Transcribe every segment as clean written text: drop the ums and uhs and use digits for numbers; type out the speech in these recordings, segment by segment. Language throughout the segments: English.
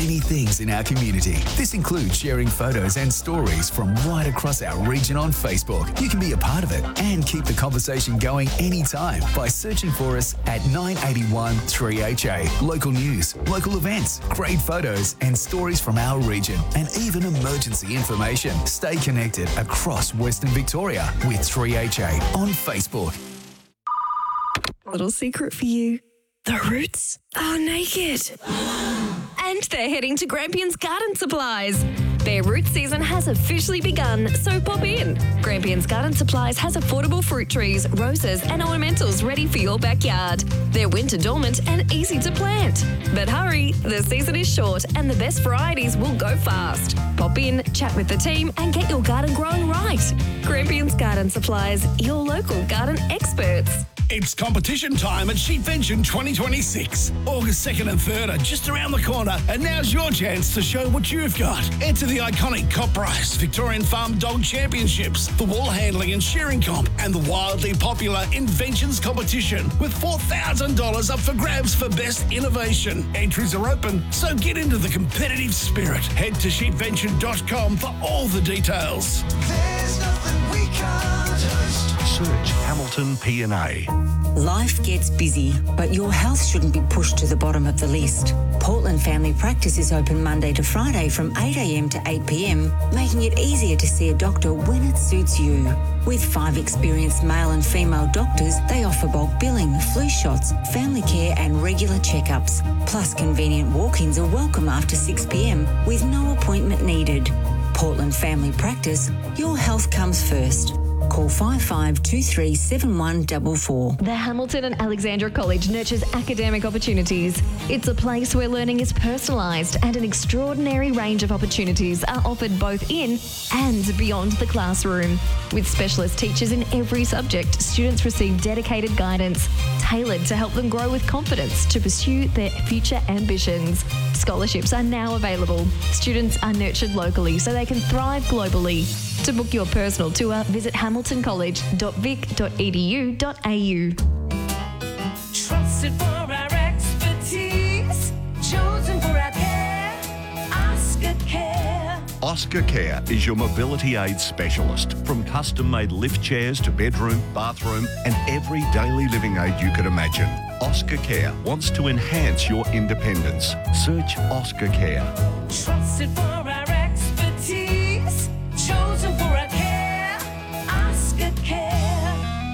many things in our community. This includes sharing photos and stories from right across our region on Facebook. You can be a part of it and keep the conversation going anytime by searching for us at 981 3HA. Local news, local events, great photos and stories from our region, and even emergency information. Stay connected across Western Victoria with 3HA on Facebook. Little secret for you. The roots are naked. And they're heading to Grampians Garden Supplies. Their root season has officially begun, so pop in. Grampians Garden Supplies has affordable fruit trees, roses and ornamentals ready for your backyard. They're winter dormant and easy to plant. But hurry, the season is short and the best varieties will go fast. Pop in, chat with the team and get your garden growing right. Grampians Garden Supplies, your local garden experts. It's competition time at Sheepvention 2026. August 2nd and 3rd are just around the corner, and now's your chance to show what you've got. Enter the iconic Coprice Victorian Farm Dog Championships, the Wool Handling and Shearing Comp, and the wildly popular Inventions Competition, with $4,000 up for grabs for best innovation. Entries are open, so get into the competitive spirit. Head to sheepvention.com for all the details. There's nothing we can't touch. Search Hamilton P&A. Life gets busy, but your health shouldn't be pushed to the bottom of the list. Portland Family Practice is open Monday to Friday from 8am to 8pm, making it easier to see a doctor when it suits you. With 5 experienced male and female doctors, they offer bulk billing, flu shots, family care and regular checkups. Plus, convenient walk-ins are welcome after 6pm with no appointment needed. Portland Family Practice, your health comes first. Call 5523 7144. The Hamilton and Alexandra College nurtures academic opportunities. It's a place where learning is personalised and an extraordinary range of opportunities are offered both in and beyond the classroom. With specialist teachers in every subject, students receive dedicated guidance tailored to help them grow with confidence to pursue their future ambitions. Scholarships are now available. Students are nurtured locally so they can thrive globally. To book your personal tour, visit hamiltoncollege.vic.edu.au. Trusted for our expertise, chosen for our care, Oscar Care. Oscar Care is your mobility aid specialist. From custom-made lift chairs to bedroom, bathroom and every daily living aid you could imagine. Oscar Care wants to enhance your independence. Search Oscar Care. Trusted for our expertise, chosen for our care, Oscar Care.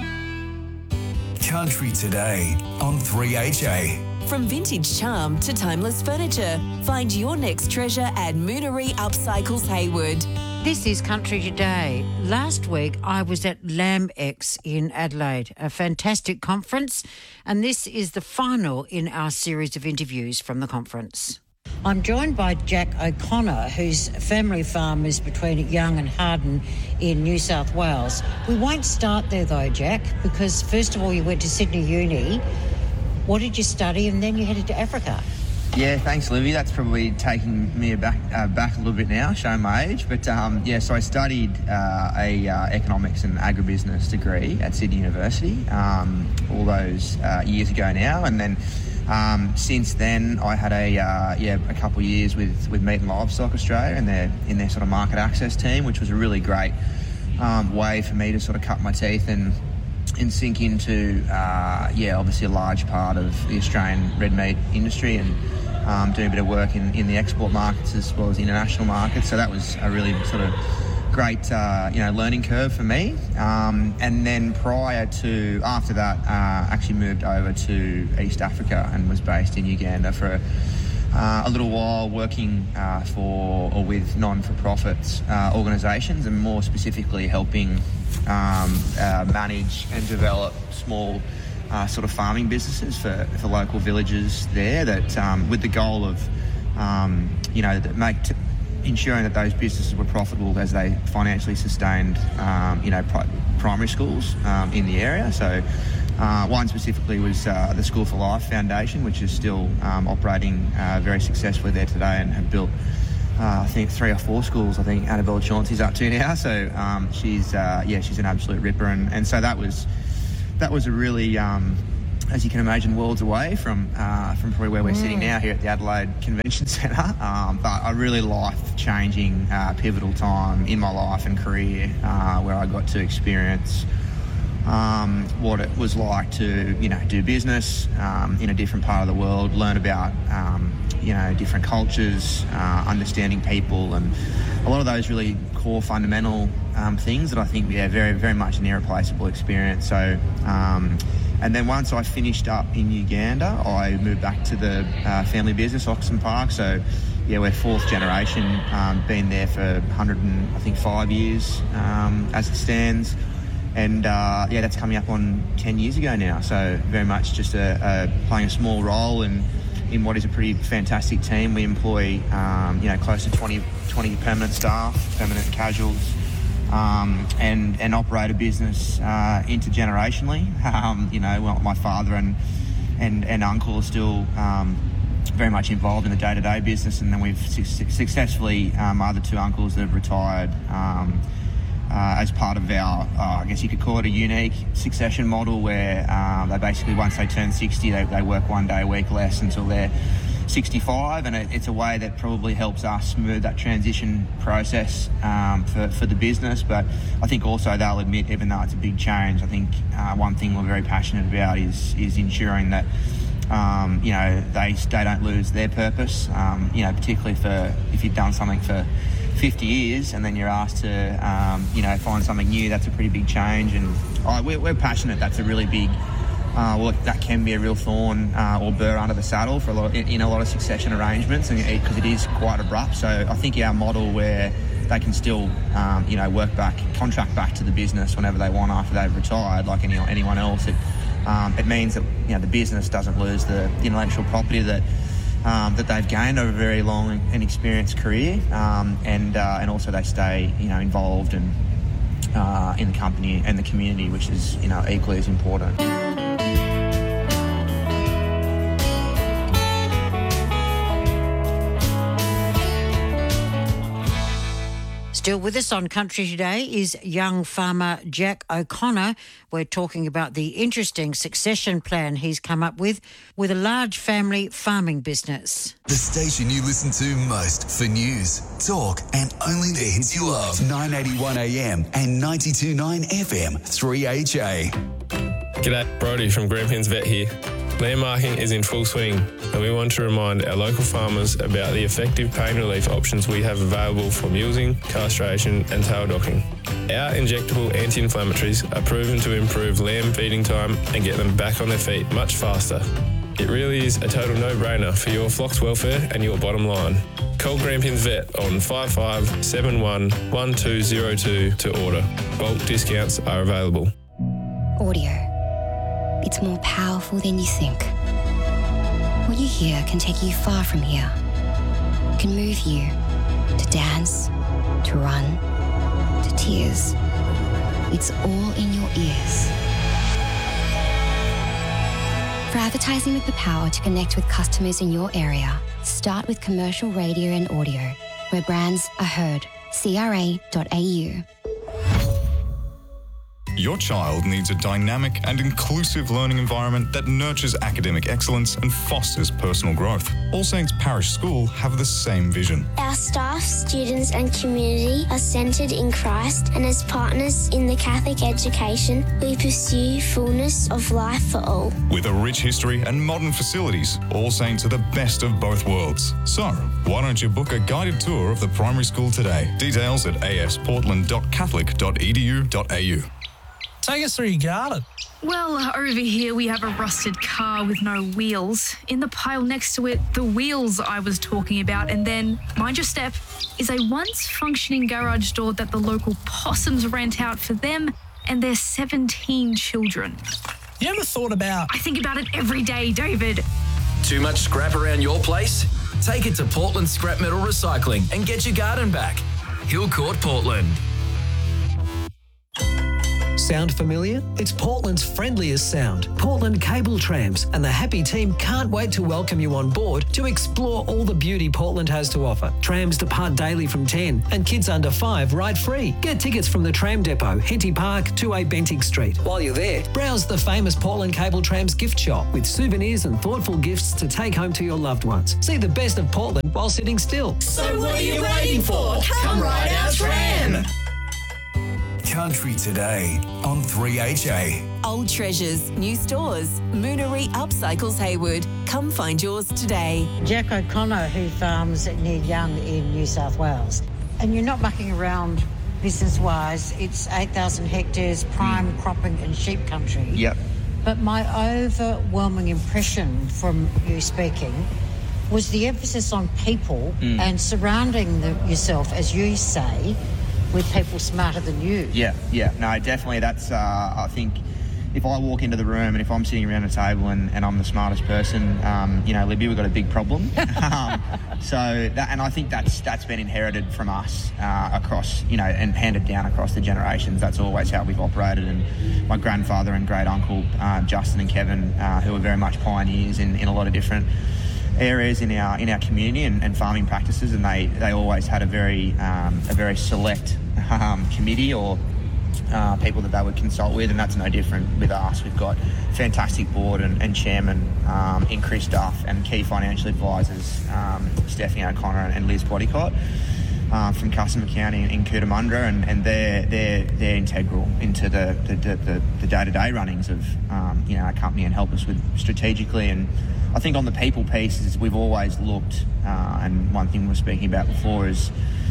Country Today on 3HA. From vintage charm to timeless furniture, find your next treasure at Moonery Upcycles Hayward. This is Country Today. Last week I was at LambX in Adelaide, a fantastic conference, and this is the final in our series of interviews from the conference. I'm joined by Jack O'Connor, whose family farm is between Young and Harden in New South Wales. We won't start there though, Jack, because first of all you went to Sydney Uni. What did you study? And then you headed to Africa. Yeah, thanks, Livy. That's probably taking me back a little bit now, showing my age. But so I studied a economics and agribusiness degree at Sydney University all those years ago now. And then since then, I had a couple of years with Meat and Livestock Australia and in their sort of market access team, which was a really great way for me to sort of cut my teeth and sink into, obviously a large part of the Australian red meat industry and doing a bit of work in the export markets as well as international markets. So that was a really sort of great, learning curve for me. And then after that, actually moved over to East Africa and was based in Uganda for a little while, working for or with non-for-profit organisations, and more specifically helping manage and develop small sort of farming businesses for local villages there, that with the goal of ensuring that those businesses were profitable as they financially sustained primary schools in the area. So one specifically was the School for Life Foundation, which is still operating very successfully there today and have built I think 3 or 4 schools. I think Annabelle Chauncey's up to now. So she's an absolute ripper, and so that was a really as you can imagine, worlds away from probably where we're sitting now here at the Adelaide Convention Centre. But a really life-changing, pivotal time in my life and career where I got to experience what it was like to, do business in a different part of the world, learn about, different cultures, understanding people, and a lot of those really core fundamental things that I think, very, very much an irreplaceable experience. So, and then once I finished up in Uganda, I moved back to the family business, Oxen Park. So, we're fourth generation, been there for 105 years as it stands. And, that's coming up on 10 years ago now. So very much just playing a small role in what is a pretty fantastic team. We employ, close to 20 permanent staff, permanent casuals, and operate a business intergenerationally. My father and uncle are still very much involved in the day-to-day business, and then we've successfully other two uncles that have retired as part of our, I guess you could call it a unique succession model where they basically, once they turn 60, they work 1 day a week less until they're 65, and it's a way that probably helps us smooth that transition process for the business. But I think also they'll admit, even though it's a big change, I think one thing we're very passionate about is ensuring that they don't lose their purpose, particularly if you've done something for 50 years and then you're asked to, find something new. That's a pretty big change, and we're passionate. That's a really big, that can be a real thorn or burr under the saddle for in a lot of succession arrangements, and because it is quite abrupt. So I think our model where they can still, contract back to the business whenever they want after they've retired, like anyone else. It means that the business doesn't lose the intellectual property that they've gained over a very long and experienced career, and also they stay involved and in the company and the community, which is equally as important. Still with us on Country Today is young farmer Jack O'Connor. We're talking about the interesting succession plan he's come up with a large family farming business. The station you listen to most for news, talk and only the hits you love. 981 AM and 92.9 FM 3HA. G'day, Brodie from Grampians Vet here. Landmarking is in full swing, and we want to remind our local farmers about the effective pain relief options we have available for mulesing, castration and tail docking. Our injectable anti-inflammatories are proven to improve lamb feeding time and get them back on their feet much faster. It really is a total no-brainer for your flock's welfare and your bottom line. Call Grampians Vet on 5571 1202 to order. Bulk discounts are available. Audio. It's more powerful than you think. What you hear can take you far from here. Can move you to dance, to run, to tears. It's all in your ears. For advertising with the power to connect with customers in your area, start with commercial radio and audio, where brands are heard. CRA.au. Your child needs a dynamic and inclusive learning environment that nurtures academic excellence and fosters personal growth. All Saints Parish School have the same vision. Our staff, students and community are centred in Christ, and as partners in the Catholic education, we pursue fullness of life for all. With a rich history and modern facilities, All Saints are the best of both worlds. So, why don't you book a guided tour of the primary school today? Details at asportland.catholic.edu.au. Take us through your garden. Well, over here we have a rusted car with no wheels. In the pile next to it, the wheels I was talking about. And then, mind your step, is a once functioning garage door that the local possums rent out for them and their 17 children. You ever thought about... I think about it every day, David. Too much scrap around your place? Take it to Portland Scrap Metal Recycling and get your garden back. Hillcourt, Portland. Sound familiar? It's Portland's friendliest sound, Portland Cable Trams, and the happy team can't wait to welcome you on board to explore all the beauty Portland has to offer. Trams depart daily from 10 and kids under 5 ride free. Get tickets from the Tram Depot, Henty Park, 2A Bentinck Street. While you're there, browse the famous Portland Cable Trams gift shop with souvenirs and thoughtful gifts to take home to your loved ones. See the best of Portland while sitting still. So what are you waiting for? Come ride our tram! Country Today on 3HA. Old treasures, new stores. Moonery Upcycles Hayward. Come find yours today. Jack O'Connor, who farms near Young in New South Wales. And you're not mucking around business-wise. It's 8,000 hectares, prime cropping and sheep country. Yep. But my overwhelming impression from you speaking was the emphasis on people and surrounding yourself, as you say, with people smarter than you. Yeah. No, definitely. That's, I think, if I walk into the room and if I'm sitting around a table and I'm the smartest person, Libby, we've got a big problem. And I think that's been inherited from us across, and handed down across the generations. That's always how we've operated. And my grandfather and great uncle, Justin and Kevin, who were very much pioneers in a lot of different areas in our community and farming practices, and they always had a very select committee or people that they would consult with, and that's no different with us. We've got fantastic board and chairman in Chris Duff and key financial advisors, Stephanie O'Connor and Liz Bodycott from Custom Accounting in Cootamundra, and they're integral into the day-to-day runnings of our company and help us with strategically. And I think on the people pieces, we've always looked, and one thing we were speaking about before is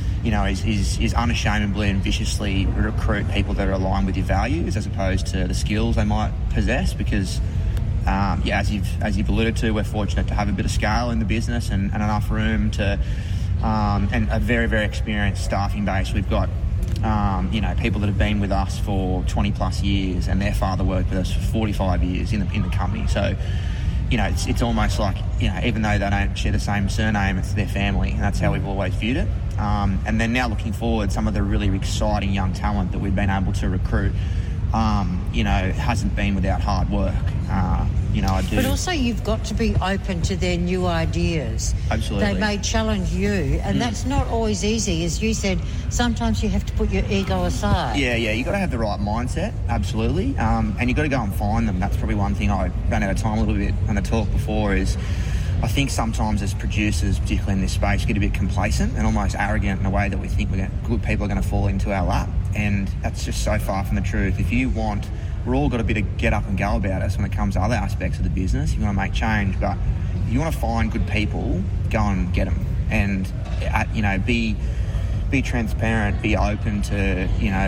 unashamedly and viciously recruit people that are aligned with your values as opposed to the skills they might possess, because as you've alluded to, we're fortunate to have a bit of scale in the business and enough room to and a very, very experienced staffing base. We've got people that have been with us for 20 plus years, and their father worked with us for 45 years in the company. So it's almost like, even though they don't share the same surname, it's their family, and that's how we've always viewed it. And then now looking forward, some of the really exciting young talent that we've been able to recruit, hasn't been without hard work. I do. But also you've got to be open to their new ideas. Absolutely. They may challenge you, and that's not always easy. As you said, sometimes you have to put your ego aside. Yeah, you've got to have the right mindset, absolutely. And you've got to go and find them. That's probably one thing I ran out of time a little bit on the talk before is I think sometimes as producers, particularly in this space, get a bit complacent and almost arrogant in a way that we think good people are going to fall into our lap. And that's just so far from the truth. We're all got a bit of get up and go about us when it comes to other aspects of the business. You want to make change, but if you want to find good people, go and get them. And, be transparent, be open to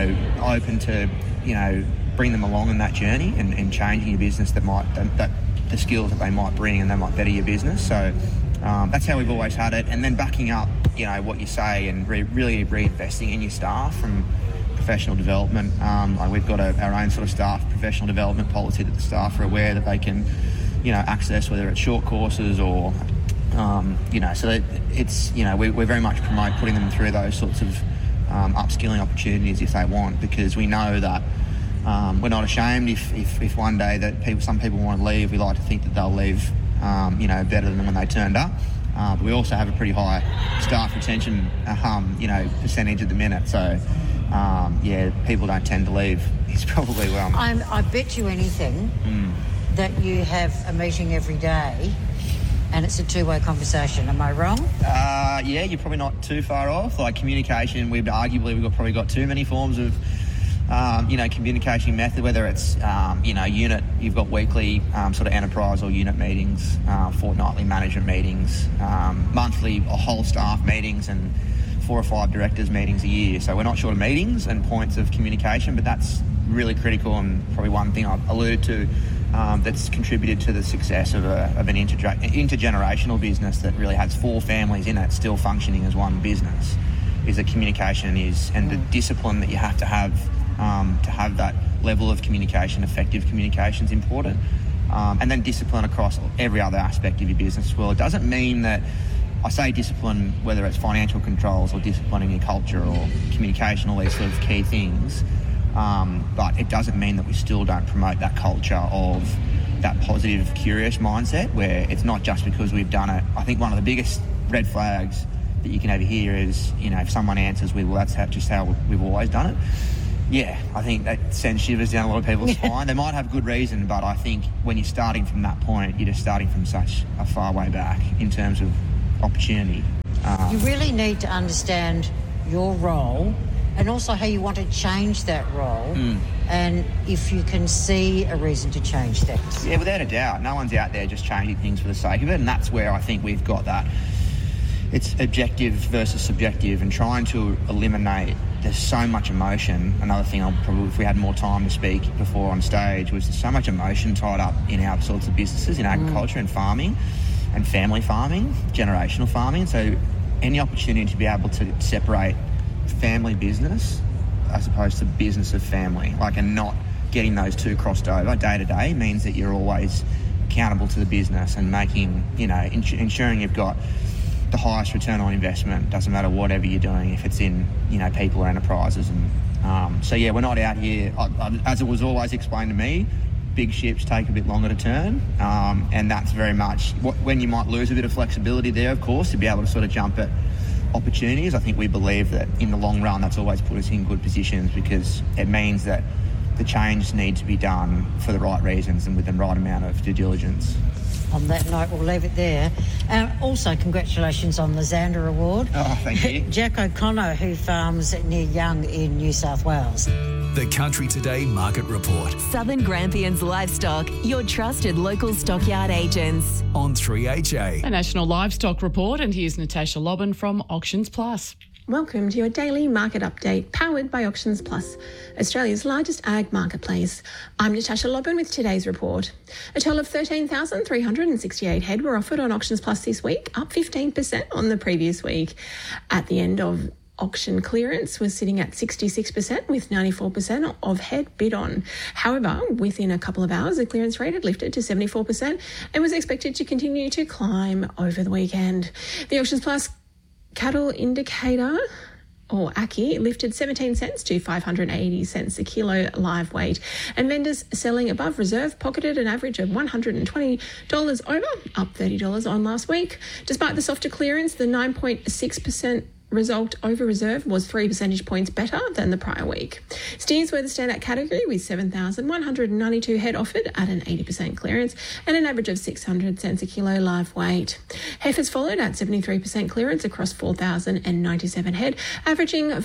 bring them along in that journey and changing your business that the skills that they might bring and they might better your business. So that's how we've always had it. And then backing up, what you say and really reinvesting in your staff from professional development. We've got our own sort of staff professional development policy that the staff are aware that they can, access, whether it's short courses or, so that it's, we very much promote putting them through those sorts of upskilling opportunities if they want, because we know that we're not ashamed if one day that some people want to leave. We like to think that they'll leave, better than when they turned up. But we also have a pretty high staff retention, percentage at the minute. So, people don't tend to leave. It's probably well. I bet you anything that you have a meeting every day and it's a two-way conversation. Am I wrong? You're probably not too far off. Like communication, we've probably got too many forms of communication method, whether it's, unit, you've got weekly sort of enterprise or unit meetings, fortnightly management meetings, monthly or whole staff meetings, and 4 or 5 directors meetings a year. So we're not short of meetings and points of communication, but that's really critical and probably one thing I've alluded to that's contributed to the success of an intergenerational business that really has 4 families in it still functioning as one business, is that communication and the discipline that you have to have that level of communication, effective communication is important. And then discipline across every other aspect of your business as well. It doesn't mean that I say discipline, whether it's financial controls or discipline in your culture or communication, all these sort of key things. But it doesn't mean that we still don't promote that culture of that positive, curious mindset where it's not just because we've done it. I think one of the biggest red flags that you can ever hear is, if someone answers with, well, that's just how we've always done it. Yeah, I think that sends shivers down a lot of people's spine. They might have good reason, but I think when you're starting from that point, you're just starting from such a far way back in terms of opportunity. You really need to understand your role and also how you want to change that role and if you can see a reason to change things. Yeah, without a doubt. No one's out there just changing things for the sake of it, and that's where I think we've got that. It's objective versus subjective and trying to eliminate. There's so much emotion. Another thing I'll probably, if we had more time to speak before on stage, was there's so much emotion tied up in our sorts of businesses, in agriculture and farming and family farming, generational farming. So any opportunity to be able to separate family business as opposed to business of family, and not getting those two crossed over day to day means that you're always accountable to the business and making, ensuring you've got the highest return on investment. Doesn't matter whatever you're doing, if it's in, people or enterprises. And so, yeah, we're not out here, as it was always explained to me, big ships take a bit longer to turn. And that's very much when you might lose a bit of flexibility there, of course, to be able to sort of jump at opportunities. I think we believe that in the long run, that's always put us in good positions because it means that the change needs to be done for the right reasons and with the right amount of due diligence. On that note, we'll leave it there. Also, congratulations on the Xander Award. Oh, thank you. Jack O'Connor, who farms near Young in New South Wales. The Country Today Market Report. Southern Grampians Livestock, your trusted local stockyard agents. On 3HA. A national livestock report, and here's Natasha Lobban from Auctions Plus. Welcome to your daily market update powered by Auctions Plus, Australia's largest ag marketplace. I'm Natasha Lobban with today's report. A total of 13,368 head were offered on Auctions Plus this week, up 15% on the previous week. At the end of auction clearance was sitting at 66% with 94% of head bid on. However, within a couple of hours, the clearance rate had lifted to 74% and was expected to continue to climb over the weekend. The Auctions Plus cattle indicator, or ACCI, lifted 17 cents to 580 cents a kilo live weight, and vendors selling above reserve pocketed an average of $120 over, up $30 on last week. Despite the softer clearance, the 9.6% result over reserve was 3 percentage points better than the prior week. Steers were the standout category with 7,192 head offered at an 80% clearance and an average of 600 cents a kilo live weight. Heifers followed at 73% clearance across 4,097 head, averaging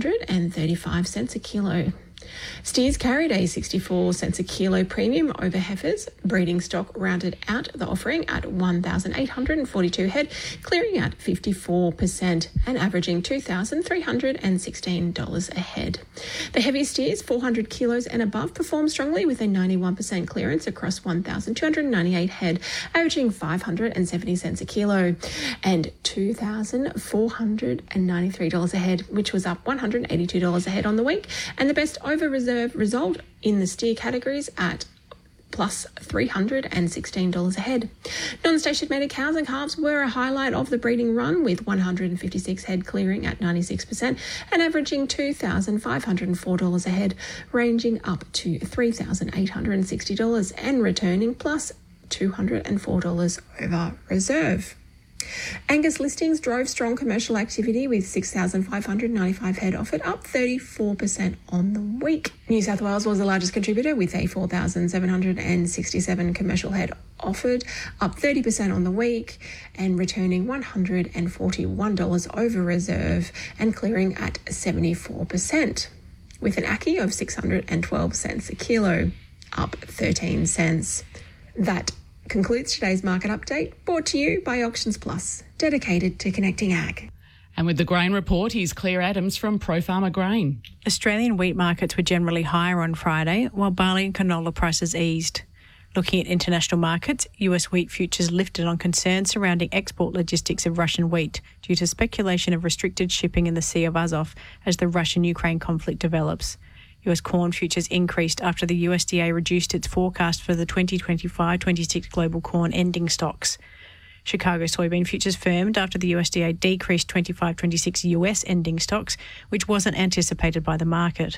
535 cents a kilo. Steers carried a 64 cents a kilo premium over heifers. Breeding stock rounded out the offering at 1,842 head, clearing at 54% and averaging $2,316 a head. The heavy steers, 400 kilos and above, performed strongly with a 91% clearance across 1,298 head, averaging 570 cents a kilo and $2,493 a head, which was up $182 a head on the week, and the best over reserve result in the steer categories at plus $316 a head. Non-station mated cows and calves were a highlight of the breeding run, with 156 head clearing at 96% and averaging $2,504 a head, ranging up to $3,860 and returning plus $204 over reserve. Angus listings drove strong commercial activity with 6,595 head offered, up 34% on the week. New South Wales was the largest contributor with a 4,767 commercial head offered, up 30% on the week and returning $141 over reserve and clearing at 74%, with an ACCI of 612 cents a kilo, up 13 cents. That concludes today's market update, brought to you by Auctions Plus, dedicated to connecting ag. And with the grain report, here's Claire Adams from Pro Farmer Grain. Australian wheat markets were generally higher on Friday, while barley and canola prices eased. Looking at international markets, US wheat futures lifted on concerns surrounding export logistics of Russian wheat due to speculation of restricted shipping in the Sea of Azov as the Russian-Ukraine conflict develops. US corn futures increased after the USDA reduced its forecast for the 2025-26 global corn ending stocks. Chicago soybean futures firmed after the USDA decreased 25-26 US ending stocks, which wasn't anticipated by the market.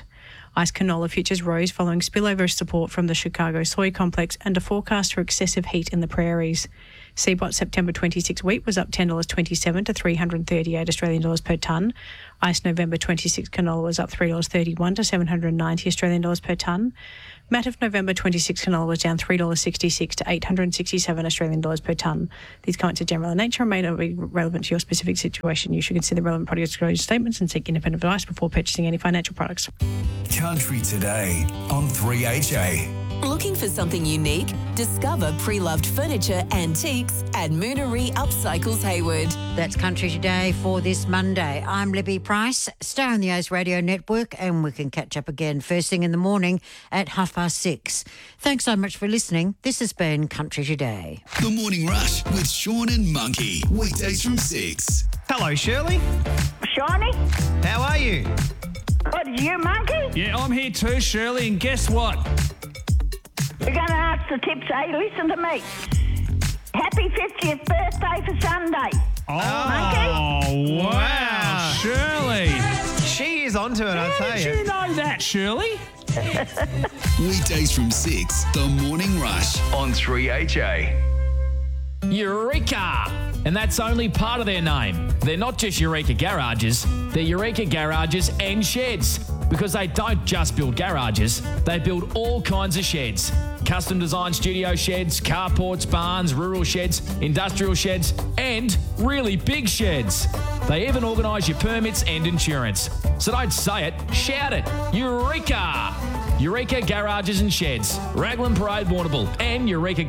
ICE canola futures rose following spillover support from the Chicago soy complex and a forecast for excessive heat in the prairies. CBOT September 26 wheat was up $10.27 to $338 per tonne. ICE November 26 canola was up $3.31 to $790 per tonne. MATF November 26 canola was down $3.66 to $867 per tonne. These comments are general in nature and may not be relevant to your specific situation. You should consider relevant product disclosure statements and seek independent advice before purchasing any financial products. Country Today on 3HA. Looking for something unique? Discover pre-loved furniture antiques at Moonery Upcycles Hayward. That's Country Today for this Monday. I'm Libby Price. Stay on the O's Radio Network and we can catch up again first thing in the morning at 6:30. Thanks so much for listening. This has been Country Today. The Morning Rush with Sean and Monkey. Weekdays from 6. Hello, Shirley. Shawnee? How are you? What, is you, Monkey? Yeah, I'm here too, Shirley, and guess what? We're going to ask the tips. Hey, listen to me. Happy 50th birthday for Sunday. Oh, wow, Shirley. She is onto it, I tell you. How did you know that, Shirley? Weekdays from 6. The Morning Rush on 3HA. Eureka! And that's only part of their name. They're not just Eureka Garages, they're Eureka Garages and Sheds. Because they don't just build garages, they build all kinds of sheds. Custom designed studio sheds, carports, barns, rural sheds, industrial sheds, and really big sheds. They even organise your permits and insurance. So don't say it, shout it. Eureka! Eureka Garages and Sheds, Raglan Parade, Warrnambool, and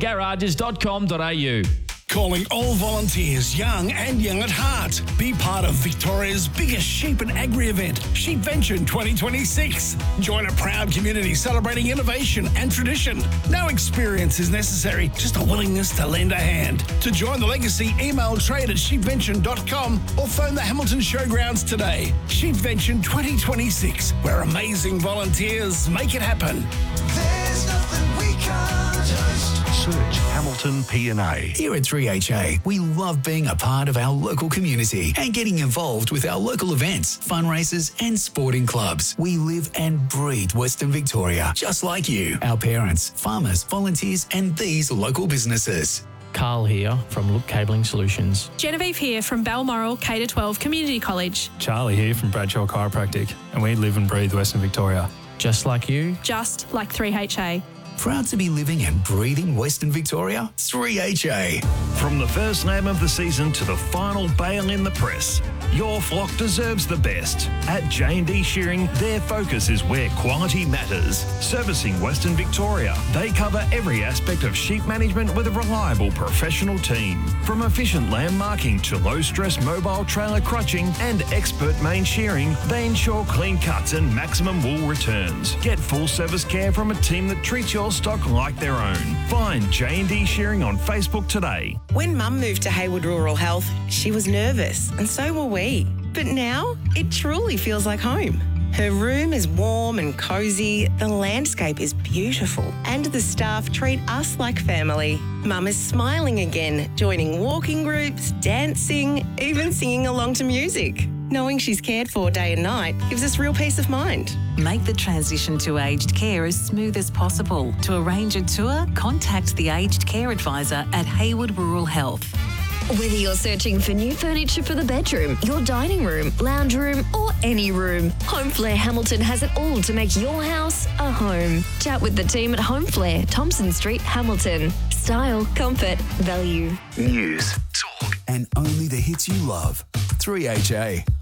eurekagarages.com.au. Calling all volunteers, young and young at heart. Be part of Victoria's biggest sheep and agri event, Sheepvention 2026. Join a proud community celebrating innovation and tradition. No experience is necessary, just a willingness to lend a hand. To join the legacy, email trade@sheepvention.com or phone the Hamilton Showgrounds today. Sheepvention 2026, where amazing volunteers make it happen. There's nothing we can't just Search Hamilton P&A. Here at 3HA, we love being a part of our local community and getting involved with our local events, fundraisers and sporting clubs. We live and breathe Western Victoria, just like you, our parents, farmers, volunteers and these local businesses. Carl here from Look Cabling Solutions. Genevieve here from Balmoral K-12 Community College. Charlie here from Bradshaw Chiropractic, and we live and breathe Western Victoria. Just like you. Just like 3HA. Proud to be living and breathing Western Victoria? 3HA. From the first name of the season to the final bale in the press, your flock deserves the best. At J&D Shearing, their focus is where quality matters. Servicing Western Victoria, they cover every aspect of sheep management with a reliable professional team. From efficient lamb marking to low-stress mobile trailer crutching and expert main shearing, they ensure clean cuts and maximum wool returns. Get full service care from a team that treats your stock like their own. Find J&D Shearing on Facebook today. When Mum moved to Hayward Rural Health, she was nervous, and so were we. But now, it truly feels like home. Her room is warm and cosy, the landscape is beautiful, and the staff treat us like family. Mum is smiling again, joining walking groups, dancing, even singing along to music. Knowing she's cared for day and night gives us real peace of mind. Make the transition to aged care as smooth as possible. To arrange a tour, contact the Aged Care Advisor at Hayward Rural Health. Whether you're searching for new furniture for the bedroom, your dining room, lounge room, or any room, Home Flair Hamilton has it all to make your house a home. Chat with the team at Home Flair, Thompson Street, Hamilton. Style, comfort, value. News, talk, and only the hits you love. 3HA.